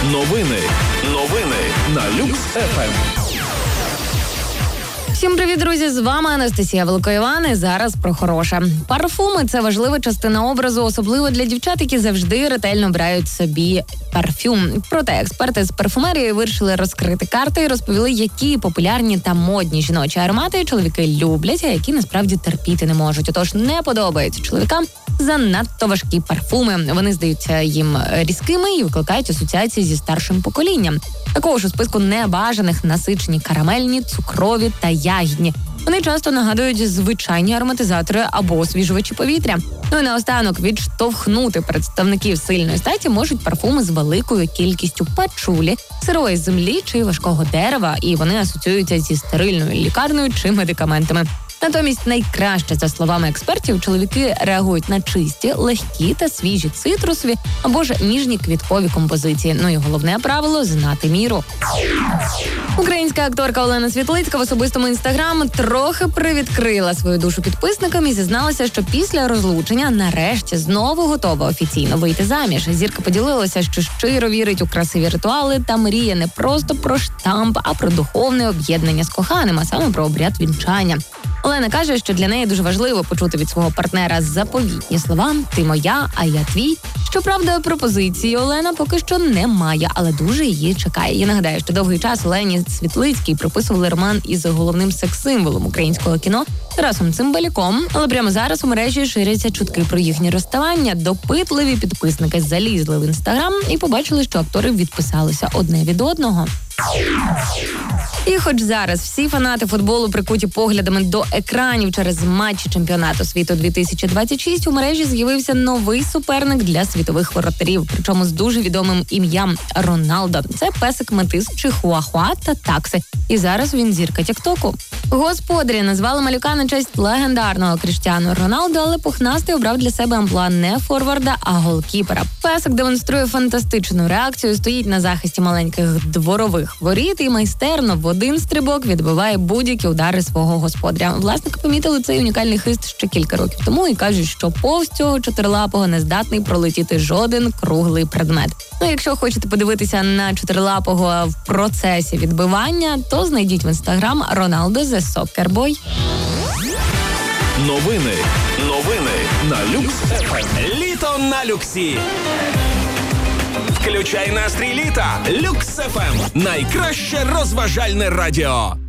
Новини на Люкс ФМ. Всім привіт, друзі! З вами Анастасія Великоїван і зараз про хороше. Парфуми – це важлива частина образу, особливо для дівчат, які завжди ретельно обирають собі парфюм. Проте експерти з парфумерії вирішили розкрити карти і розповіли, які популярні та модні жіночі аромати чоловіки люблять, а які насправді терпіти не можуть. Отож, не подобаються чоловікам занадто важкі парфуми. Вони здаються їм різкими і викликають асоціації зі старшим поколінням. Такого ж у списку небажаних насичені карамельні, цукрові та ягідні. Вони часто нагадують звичайні ароматизатори або освіжувачі повітря. Ну і наостанок відштовхнути представників сильної статі можуть парфуми з великою кількістю пачулі, сирої землі чи важкого дерева, і вони асоціюються зі стерильною лікарнею чи медикаментами. Натомість найкраще, за словами експертів, чоловіки реагують на чисті, легкі та свіжі цитрусові або ж ніжні квіткові композиції. Ну і головне правило – знати міру. Українська акторка Олена Світлицька в особистому інстаграм трохи привідкрила свою душу підписникам і зізналася, що після розлучення нарешті знову готова офіційно вийти заміж. Зірка поділилася, що щиро вірить у красиві ритуали та мріє не просто про штамп, а про духовне об'єднання з коханим, а саме про обряд вінчання. Олена каже, що для неї дуже важливо почути від свого партнера заповітні слова «Ти моя, а я твій». Щоправда, пропозиції Олена поки що не має, але дуже її чекає. Я нагадаю, що довгий час Олені Світлицькій приписували роман із головним секс-символом українського кіно Тарасом Цимбалюком. Але прямо зараз у мережі ширяться чутки про їхнє розставання. Допитливі підписники залізли в інстаграм і побачили, що актори відписалися одне від одного. І хоч зараз всі фанати футболу прикуті поглядами до екранів через матчі чемпіонату світу 2026, у мережі з'явився новий суперник для світових воротарів, причому з дуже відомим ім'ям Роналдо. Це песик-метис Чихуахуа та такси. І зараз він зірка тіктоку. Господарі назвали малюка на честь легендарного Кріштіану Роналдо, але пухнастий обрав для себе амплуа не форварда, а голкіпера. Песик демонструє фантастичну реакцію, стоїть на захисті маленьких дворових воріт і майстерно в один стрибок відбиває будь-які удари свого господаря. Власники помітили цей унікальний хист ще кілька років тому і кажуть, що повз цього чотирилапого не здатний пролетіти жоден круглий предмет. Ну, якщо хочете подивитися на чотирилапого в процесі відбивання, то знайдіть в інстаграм Роналдо The Soccer Boy. Новини на Люкс ФМ. Літо на Люксі. Включай настрій літа. Люкс ФМ. Найкраще розважальне радіо.